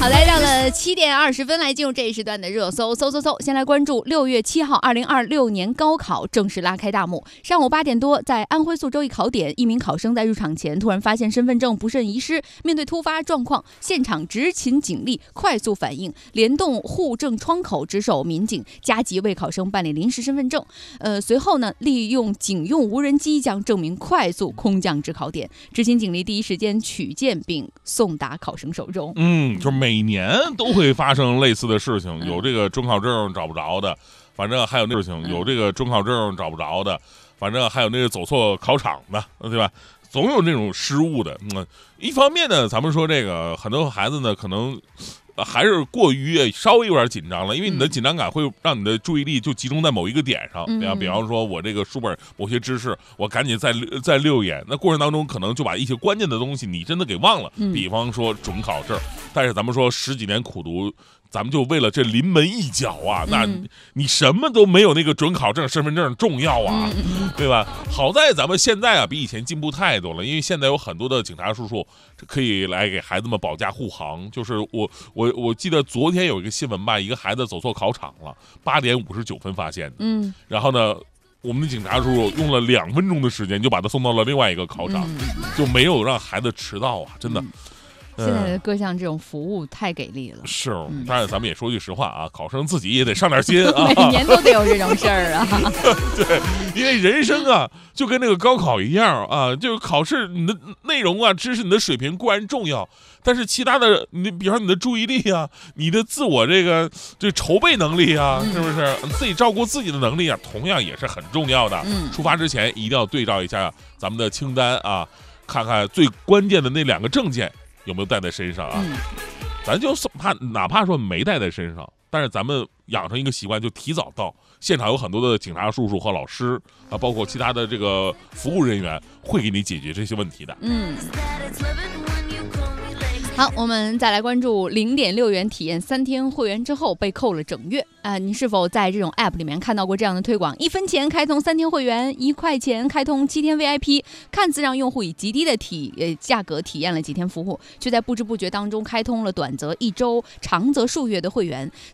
好，来到了7点20分，来进入这一时段的热搜，搜。先来关注6月7号，2026年高考正式拉开大幕。上午8点多，在安徽宿州一考点，一名考生在入场前突然发现身份证不慎遗失，面对突发状况，现场执勤警力快速反应，联动户政窗口值守民警加急为考生办理临时身份证。随后呢，利用警用无人机将证明快速空降至考点，执勤警力第一时间取件并送达考生手中。 就每年都会发生类似的事情，有这个准考证找不着的，反正还有那事情，有这个准考证找不着的，反正还有那个走错考场的，对吧？总有那种失误的。一方面呢，咱们说这个很多孩子呢，可能还是过于稍微有点紧张了，因为你的紧张感会让你的注意力就集中在某一个点上。比方说我这个书本某些知识，我赶紧再溜一眼，那过程当中可能就把一些关键的东西你真的给忘了。比方说准考证，但是咱们说10几年苦读，咱们就为了这临门一脚啊，那你什么都没有那个准考证、身份证重要啊，对吧？好在咱们现在啊比以前进步太多了，因为现在有很多的警察叔叔可以来给孩子们保驾护航。就是我记得昨天有一个新闻吧，一个孩子走错考场了，8点59分发现的，然后呢，我们的警察叔叔用了2分钟的时间就把他送到了另外一个考场，就没有让孩子迟到啊，真的。 现在的各项这种服务太给力了。 是，当然咱们也说句实话啊，考生自己也得上点心啊， 每年都得有这种事儿啊。 对，因为人生啊，就跟那个高考一样啊，就是考试你的内容啊、知识、你的水平固然重要，但是其他的，你比方说你的注意力啊、你的自我这筹备能力啊，是不是？自己照顾自己的能力啊，同样也是很重要的。出发之前一定要对照一下咱们的清单啊，看看最关键的那2个证件有没有带在身上啊？咱就哪怕说没带在身上，但是咱们养成一个习惯，就提早到现场，有很多的警察叔叔和老师啊，包括其他的这个服务人员，会给你解决这些问题的。 好，我们再来关注0.6元体验3天会员之后被扣了整月你是否在这种 app 里面看到过这样的推广？1分钱开通3天会员，1块钱开通7天 VIP， 看似让用户以极低的价格体验了几天服务，却在不知不觉当中开通了短则1周、长则数月的会员。